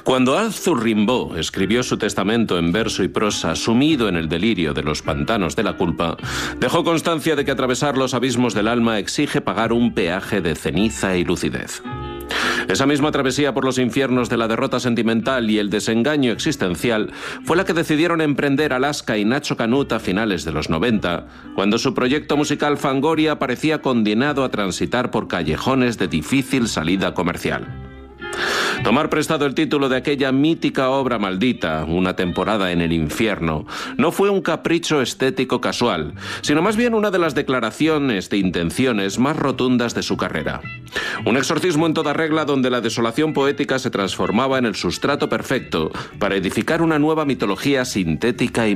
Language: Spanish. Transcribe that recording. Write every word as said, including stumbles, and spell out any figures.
Cuando Arthur Rimbaud escribió su testamento en verso y prosa, sumido en el delirio de los pantanos de la culpa, dejó constancia de que atravesar los abismos del alma exige pagar un peaje de ceniza y lucidez. Esa misma travesía por los infiernos de la derrota sentimental y el desengaño existencial fue la que decidieron emprender Alaska y Nacho Canut a finales de los noventa, cuando su proyecto musical Fangoria parecía condenado a transitar por callejones de difícil salida comercial. Tomar prestado el título de aquella mítica obra maldita, Una temporada en el infierno, no fue un capricho estético casual, sino más bien una de las declaraciones de intenciones más rotundas de su carrera. Un exorcismo en toda regla donde la desolación poética se transformaba en el sustrato perfecto para edificar una nueva mitología sintética y